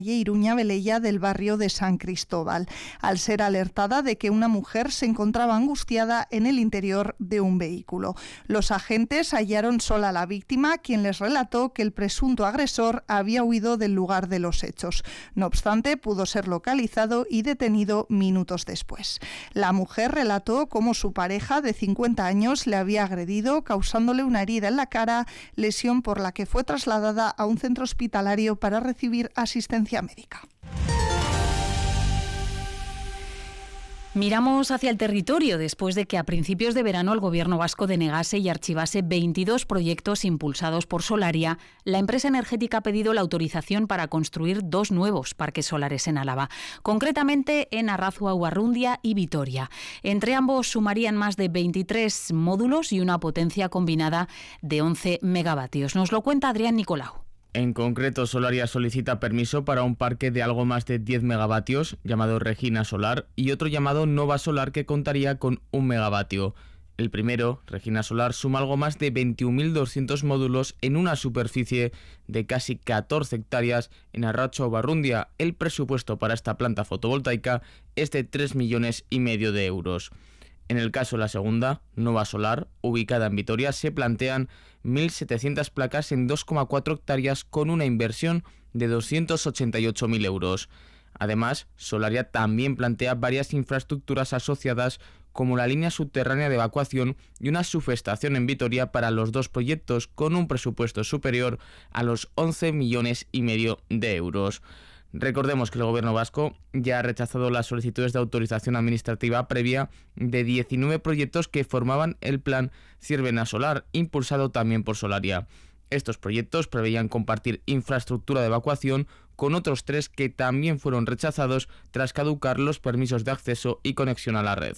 Iruña Velella del barrio de San Cristóbal, al ser alertada de que una mujer se encontraba angustiada en el interior de un vehículo. Los agentes hallaron sola a la víctima, quien les relató que el presunto agresor había huido del lugar de los hechos. No obstante, pudo ser localizado y detenido minutos después. La mujer relató cómo su pareja de 50 años le había agredido, causándole una herida en la cara, lesión por la que fue trasladada a un centro hospitalario para recibir asistencia médica. Miramos hacia el territorio después de que a principios de verano el Gobierno vasco denegase y archivase 22 proyectos impulsados por Solaria. La empresa energética ha pedido la autorización para construir 2 nuevos parques solares en Álava, concretamente en Arrazua, Uarrundia y Vitoria. Entre ambos sumarían más de 23 módulos y una potencia combinada de 11 megavatios. Nos lo cuenta Adrián Nicolau. En concreto, Solaria solicita permiso para un parque de algo más de 10 megavatios, llamado Regina Solar, y otro llamado Nova Solar, que contaría con 1 megavatio. El primero, Regina Solar, suma algo más de 21.200 módulos en una superficie de casi 14 hectáreas en Arratxo Uarrundia. El presupuesto para esta planta fotovoltaica es de 3,5 millones de euros. En el caso de la segunda, Nova Solar, ubicada en Vitoria, se plantean 1.700 placas en 2,4 hectáreas con una inversión de 288.000 euros. Además, Solaria también plantea varias infraestructuras asociadas como la línea subterránea de evacuación y una subestación en Vitoria para los 2 proyectos con un presupuesto superior a los 11,5 millones de euros. Recordemos que el Gobierno vasco ya ha rechazado las solicitudes de autorización administrativa previa de 19 proyectos que formaban el plan Ciervena Solar, impulsado también por Solaria. Estos proyectos preveían compartir infraestructura de evacuación con otros 3 que también fueron rechazados tras caducar los permisos de acceso y conexión a la red.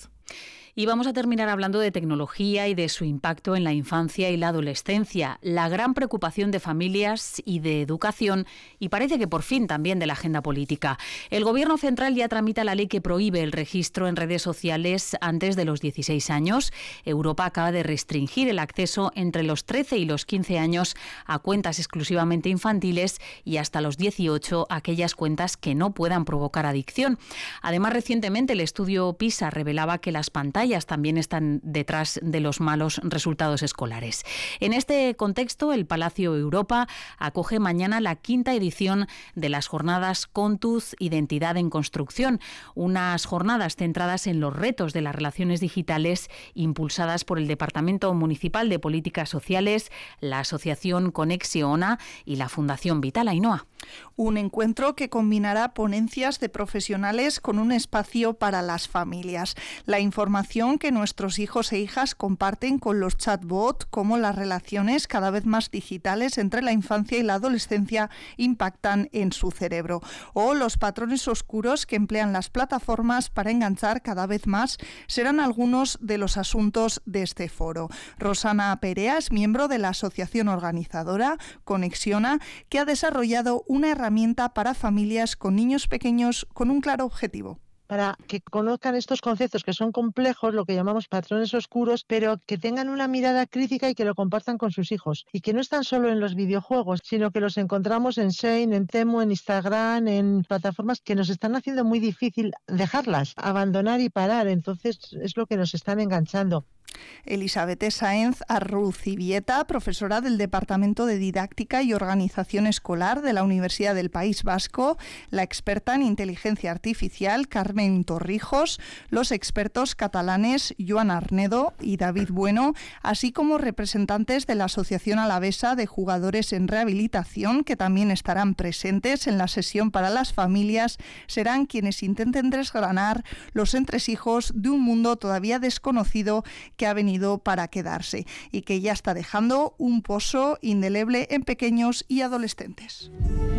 Y vamos a terminar hablando de tecnología y de su impacto en la infancia y la adolescencia, la gran preocupación de familias y de educación, y parece que por fin también de la agenda política. El Gobierno central ya tramita la ley que prohíbe el registro en redes sociales antes de los 16 años. Europa acaba de restringir el acceso entre los 13 y los 15 años a cuentas exclusivamente infantiles y hasta los 18 a aquellas cuentas que no puedan provocar adicción. Además, recientemente el estudio PISA revelaba que las pantallas también están detrás de los malos resultados escolares. En este contexto, el Palacio Europa acoge mañana la 5ª edición de las jornadas Contuz, Identidad en Construcción, unas jornadas centradas en los retos de las relaciones digitales impulsadas por el Departamento Municipal de Políticas Sociales, la Asociación Conexiona y la Fundación Vital. Ainhoa. Un encuentro que combinará ponencias de profesionales con un espacio para las familias. La información que nuestros hijos e hijas comparten con los chatbots, cómo las relaciones cada vez más digitales entre la infancia y la adolescencia impactan en su cerebro, o los patrones oscuros que emplean las plataformas para enganchar cada vez más, serán algunos de los asuntos de este foro. Rosana Perea es miembro de la asociación organizadora Conexiona, que ha desarrollado una herramienta para familias con niños pequeños con un claro objetivo. Para que conozcan estos conceptos que son complejos, lo que llamamos patrones oscuros, pero que tengan una mirada crítica y que lo compartan con sus hijos. Y que no están solo en los videojuegos, sino que los encontramos en Shein, en Temu, en Instagram, en plataformas que nos están haciendo muy difícil dejarlas, abandonar y parar. Entonces es lo que nos están enganchando. Elisabeth Sáenz Arrucibieta, profesora del Departamento de Didáctica y Organización Escolar de la Universidad del País Vasco, la experta en inteligencia artificial Carmen Torrijos, los expertos catalanes Joan Arnedo y David Bueno, así como representantes de la Asociación Alavesa de Jugadores en Rehabilitación, que también estarán presentes en la sesión para las familias, serán quienes intenten desgranar los entresijos de un mundo todavía desconocido que ha venido para quedarse y que ya está dejando un pozo indeleble en pequeños y adolescentes.